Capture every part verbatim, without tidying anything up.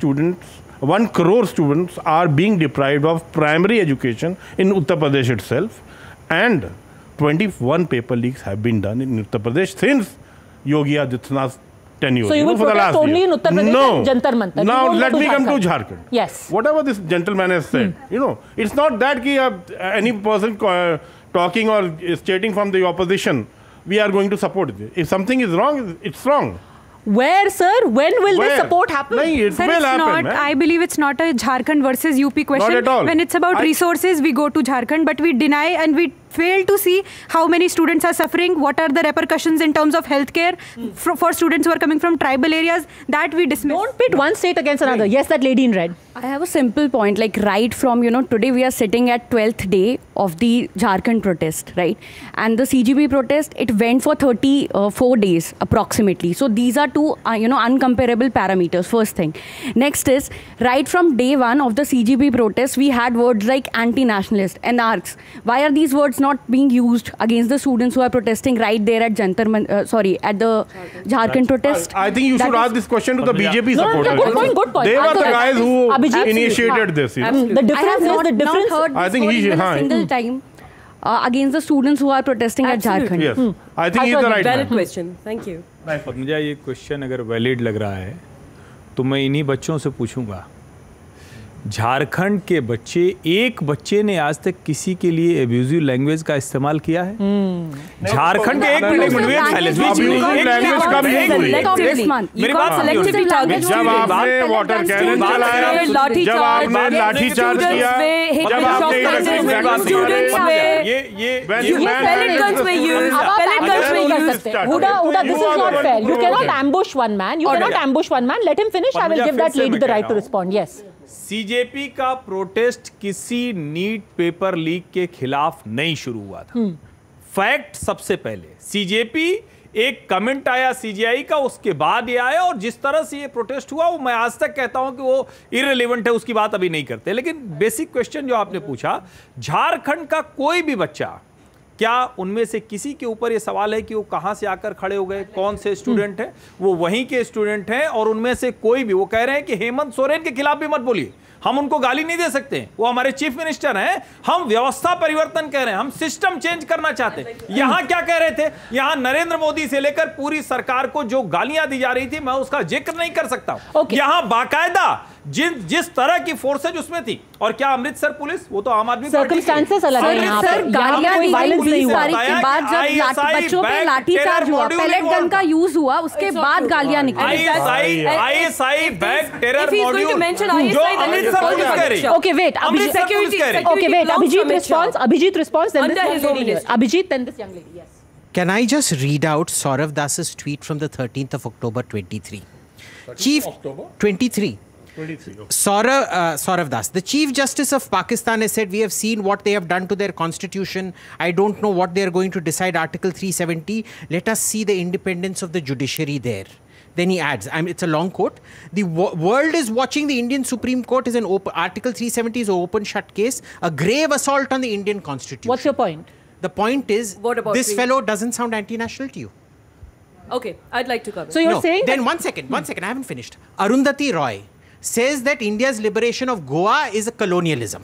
students, one crore students are being deprived of primary education in Uttar Pradesh itself, and twenty-one paper leaks have been done in Uttar Pradesh since Yogi Adityanath's tenure. So you, you will know, protest only year. in Uttar Pradesh no. and Jantar Mantar. Now let me come to Jharkhand. Yes. Whatever this gentleman has said, hmm. you know, it's not that ki, uh, any person uh, talking or stating from the opposition, we are going to support it. If something is wrong, it's wrong. Where, sir? When will Where? this support happen? No, it sir, will it's happen, not, man. I believe it's not a Jharkhand versus U P question. Not at all. When it's about I, resources, we go to Jharkhand, but we deny and we fail to see how many students are suffering, what are the repercussions in terms of healthcare mm. for, for students who are coming from tribal areas, that we dismiss. Don't pit one state against another. Yes, that lady in red. I have a simple point, like right from, you know, today we are sitting at twelfth day of the Jharkhand protest, right? And the C G B protest, it went for thirty-four days approximately. So these are two, uh, you know, uncomparable parameters, first thing. Next is, right from day one of the C G B protest, we had words like anti-nationalist, anarchs. Why are these words not being used against the students who are protesting right there at Jantar, uh, sorry, at the Jharkhand protest? I, I think you should ask this question to the B J P no, supporters. No, no, good point, good point. They were the guys who Abhijit, initiated this. You know? The difference is the difference. Not heard I think he even हाँ, a single time uh, against the students who are protesting Absolutely. at Jharkhand. Yes, hmm. I think he's the right Valid man. question. Thank you. मुझे ये question अगर valid लग रहा है तो मैं इन्हीं बच्चों से पूछूंगा, झारखंड के बच्चे, एक बच्चे ने आज तक किसी के लिए एब्यूजिव लैंग्वेज का इस्तेमाल किया है? झारखंड के एक मिनट मिनट साइलेंस लैंग्वेज का भी मेरी बात सुनिए। जब आपने वाटर कैनन चलाया, जब आपने लाठी चार्ज किया, जब आपने ये ये pellet guns में use, pellet guns नहीं कर सकते. Huda, Huda, this is not fair. You cannot ambush one man. You cannot ambush one man. Let him finish. I will give that lady the right to respond. Yes. CJP का protest किसी NEET paper leak के खिलाफ नहीं शुरू हुआ था. Fact सबसे पहले सीजेपी, एक कमेंट आया सीजीआई का, उसके बाद ये आया, और जिस तरह से ये प्रोटेस्ट हुआ वो मैं आज तक कहता हूं कि वो इररिलेवेंट है, उसकी बात अभी नहीं करते. लेकिन बेसिक क्वेश्चन जो आपने पूछा, झारखंड का कोई भी बच्चा, क्या उनमें से किसी के ऊपर ये सवाल है कि वो कहां से आकर खड़े हो गए, कौन से स्टूडेंट हैं? वो वहीं के स्टूडेंट हैं, और उनमें से कोई भी, वो कह रहे हैं कि हेमंत सोरेन के खिलाफ भी मत बोलिए, हम उनको गाली नहीं दे सकते, वो हमारे चीफ मिनिस्टर हैं. हम व्यवस्था परिवर्तन कह रहे हैं, हम सिस्टम चेंज करना चाहते हैं. यहां क्या कह रहे थे? यहां नरेंद्र मोदी से लेकर पूरी सरकार को जो गालियां दी जा रही थी, मैं उसका जिक्र नहीं कर सकता. okay. यहां बाकायदा जिन जिस तरह की फोर्सेज उसमें थी, और क्या अमृतसर पुलिस, वो तो आम आदमी सर्कमस्टेंसेस अलग है. यहां पर गालियां कोई वायलेंस नहीं हुआ. के बाद जब बच्चों पे लाठीचार्ज हुआ, पैलेट गन का यूज हुआ, उसके बाद गालियां निकली. ISI ISI back terror module जो अमृतसर पुलिस कह रही. Okay, wait. Abhijit, okay, wait. Abhijit responds. Abhijit responds. Then Under this his young own lady. ministry. Abhijit, then this young lady. Yes. Can I just read out Saurav Das's tweet from the thirteenth of October twenty-three? Chief October? twenty-three. twenty-three. Okay. Saurav, uh, Saurav Das, the Chief Justice of Pakistan has said, we have seen what they have done to their constitution. I don't know what they are going to decide. Article three seventy. Let us see the independence of the judiciary there. Then he adds, I mean, it's a long quote. The wo- world is watching the Indian Supreme Court is an open, Article three seventy is an open shut case, a grave assault on the Indian Constitution. What's your point? The point is, What about this three? fellow doesn't sound anti-national to you. Okay, I'd like to cover. So you're No, saying then that one second, one second, I haven't finished. Arundhati Roy says that India's liberation of Goa is a colonialism.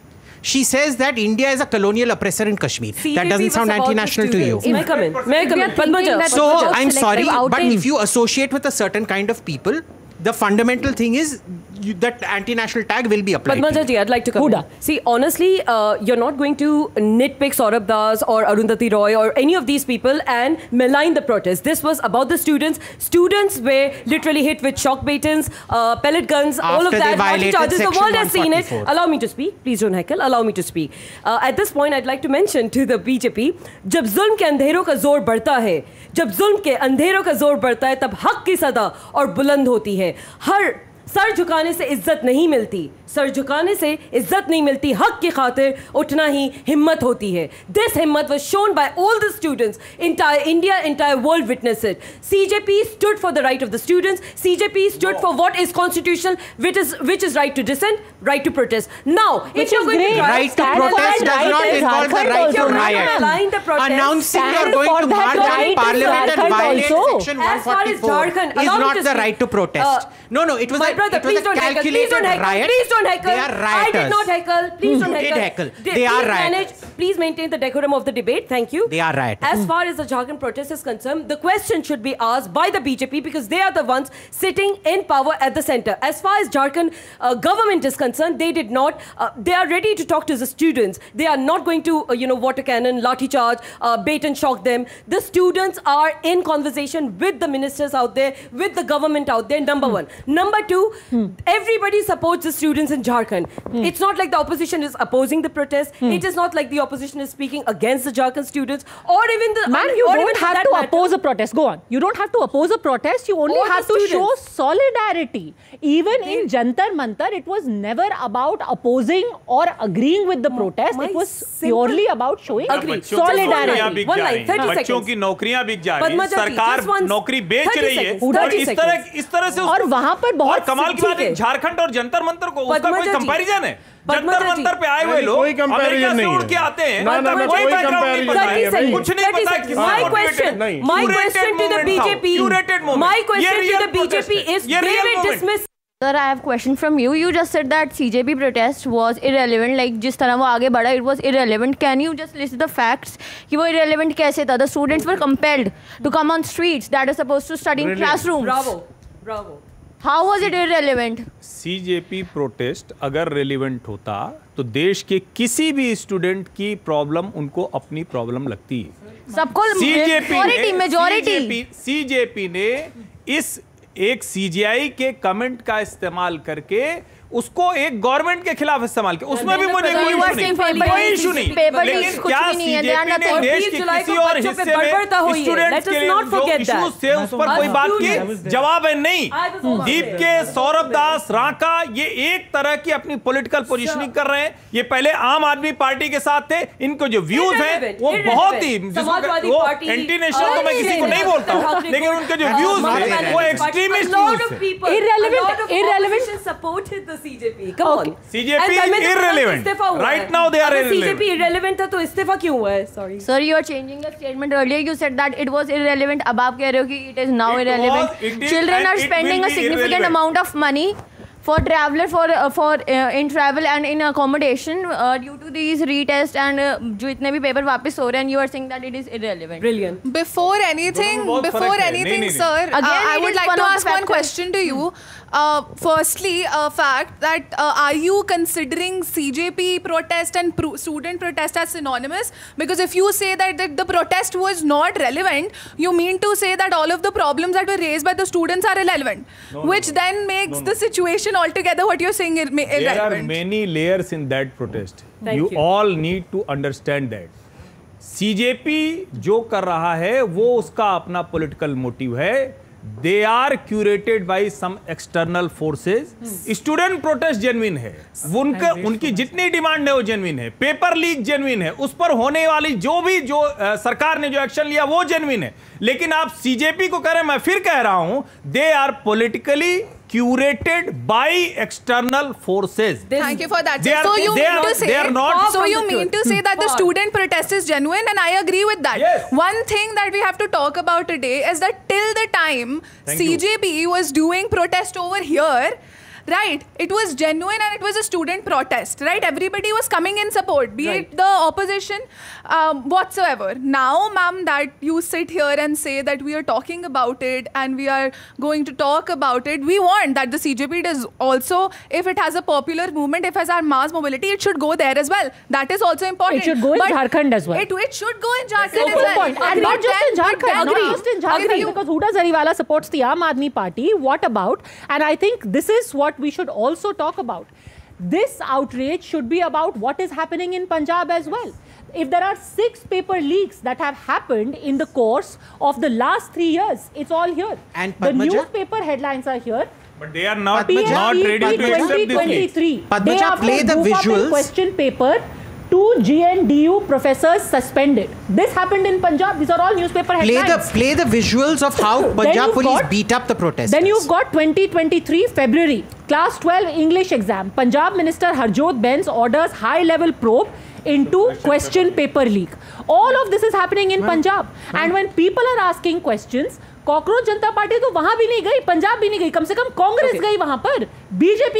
She says that India is a colonial oppressor in Kashmir. C J P that doesn't was sound about the anti-national to you. students. May I come in? May I come We in? are thinking Padmaja. that- So Just I'm sorry, selective but outing. if you associate with a certain kind of people, the fundamental thing is you, that anti-national tag will be applied. Padmaja to you. ji, I'd like to come Huda. in. See, honestly, uh, you're not going to nitpick Saurabh Das or Arundhati Roy or any of these people and malign the protest. This was about the students. Students were literally hit with shock batons, uh, pellet guns, all of After they that. Lathi violated charges. The Section world has seen it. one forty-four. Allow me to speak. Please don't heckle. Allow me to speak. Uh, at this point, I'd like to mention to the B J P, जब जुल्म के अंधेरों का जोर बढ़ता है, जब जुल्म के अंधेरों का जोर बढ़ता है, तब हक की सदा और बुलंद होती है. हर सर झुकाने से इज्जत नहीं मिलती, सर झुकाने से इज्जत नहीं मिलती, हक की खातिर उठना ही हिम्मत होती है. This himmat was shown by all the students. Entire India, entire world witnessed it. C J P stood for the right of the students. C J P stood no. for what is constitutional, which is which is right to dissent, right to protest. Now, which if you're going great. to try, right to protest does not involve the right to riot. Announcing you are going to march on Parliament and violate Section one forty-four is not the right to protest. No, no, it was a, brother, it was a calculated riot. Please don't heckle. They are rioters. I did not heckle. Please don't you heckle. did heckle. They are rioters. Manage, please maintain the decorum of the debate. Thank you. They are rioters. As far as the Jharkhand protest is concerned, the question should be asked by the B J P because they are the ones sitting in power at the center. As far as Jharkhand uh, government is concerned, they did not. Uh, they are ready to talk to the students. They are not going to, uh, you know, water cannon, lathi charge, uh, bait and shock them. The students are in conversation with the ministers out there, with the government out there. Number one. Number two. Hmm. Everybody supports the students in Jharkhand. Hmm. It's not like the opposition is opposing the protest. Hmm. It is not like the opposition is speaking against the Jharkhand students or even the... Man, you don't have to matter. oppose a protest. Go on. You don't have to oppose a protest. You only or have to show solidarity. Even they, in Jantar Mantar, it was never about opposing or agreeing with the protest. It was purely about showing agree. solidarity. One line, thirty seconds. बच्चों की नौकरियां बिक जा रही हैं, सरकार नौकरी बेच रही है और इस तरह इस तरह से और वहां पर बहुत कमाल की बात है झारखंड और जंतर मंतर को उसका कोई कंपैरिजन है जंतर मंतर पे आए हुए लोग अमेरिका से उड़ के आते हैं कोई बैकग्राउंड नहीं पता है कुछ नहीं पता किसी my question my question to the B J P my question to the B J P is they will dismiss. Sir, I have a question from you. You just said that C J P protest was irrelevant. Like जिस तरह वो आगे बढ़ा, it was irrelevant. Can you just list the facts? कि वो irrelevant कैसे था? The students were compelled to come on streets that are supposed to study in classrooms. Bravo, bravo. How was it irrelevant? C J P protest अगर relevant होता तो देश के किसी भी स्टूडेंट की प्रॉब्लम उनको अपनी प्रॉब्लम लगती है. सबको मेजॉरिटी मेजॉरिटी सीजेपी ने इस एक सीजीआई के कमेंट का इस्तेमाल करके उसको एक गवर्नमेंट के खिलाफ इस्तेमाल किया. उसमें भी मुझे कोई इशू नहीं, कोई इशू नहीं. लेकिन क्या सीजेपी ने देश के किसी और हिस्से में स्टूडेंट्स के लिए जो इश्यूज थे उस पर कोई बात की? जवाब है नहीं. दीप के सौरभ दास राका ये एक तरह की अपनी पॉलिटिकल पोजीशनिंग कर रहे हैं. ये पहले आम आदमी पार्टी के साथ थे. इनको जो व्यूज हैं वो बहुत ही वो एंटी नेशनल तो मैं किसी को नहीं बोलता हूँ, लेकिन उनके जो व्यूज हैं वो एक्सट्रीमिस्ट व्यूज हैं. Irrelevant, irrelevant. Supported the C J P. Come okay. on. C J P is irrelevant. Right now they are irrelevant. C J P irrelevant था तो इस्तीफा क्यों हुआ है? Sorry. Sir, you are changing the statement. Earlier you said that it was irrelevant. अब आप कह रहे हो कि it is now it irrelevant. Was, it Children are spending a significant irrelevant. amount of money for traveler for uh, for uh, in travel and in accommodation uh, due to these retest and uh, जो इतने भी paper वापस हो रहे हैं, and you are saying that it is irrelevant. Brilliant. Before anything, before anything, sir, Again, uh, I would like to ask one question to you. Uh, firstly, a fact that uh, are you considering C J P protest and pro student protest as synonymous? Because if you say that, that the protest was not relevant, you mean to say that all of the problems that were raised by the students are irrelevant, no, which no, then makes no, no. the situation altogether what you're saying ir irrelevant. There are many layers in that protest. Thank you, you all need to understand that. C J P जो कर रहा है वो उसका अपना political motive है. They are curated by some external forces. Student protest genuine है. उनका उनकी जितनी डिमांड है वो genuine है. पेपर लीक genuine है. उस पर होने वाली जो भी जो आ, सरकार ने जो एक्शन लिया वो genuine है. लेकिन आप सीजेपी को कह रहे हैं, मैं फिर कह रहा हूं, they are politically curated by external forces. Thank you for that. They are, so you they mean are, to say, they are not so you mean to say that the student protest is genuine, and I agree with that. Yes. One thing that we have to talk about today is that till the time Thank C J P you. was doing protest over here, right, it was genuine and it was a student protest, right? Everybody was coming in support, be right. it the opposition um, whatsoever. Now, ma'am, that you sit here and say that we are talking about it and we are going to talk about it, we want that the C J P does also, if it has a popular movement, if it has our mass mobility, it should go there as well. That is also important. It should go in but Jharkhand as well. It, it should go in Jharkhand as well. Point. And not just in Jharkhand, not just in Jharkhand, because Huda Zariwala supports the Aam Aadmi Party. What about? And I think this is what we should also talk about. This outrage should be about what is happening in Punjab as well. If there are six paper leaks that have happened in the course of the last three years, it's all here. And the newspaper headlines are here. But they are not, Padmaja, not ready to accept this leak. twenty twenty-three. Padmaja, Day after play the goof up in visuals. question paper, two G N D U professors suspended. This happened in Punjab. These are all newspaper Play headlines. the play the visuals of how Punjab you've police got- beat up the protesters. Then you've got twenty twenty-three February, class twelve English exam. Punjab Minister Harjot Benz orders high-level probe into question paper leak. All of this is happening in Punjab. And when people are asking questions, cockroach Janata party तो वहां भी नहीं गई, पंजाब भी नहीं गई, कम से कम कांग्रेस गई वहां पर, बीजेपी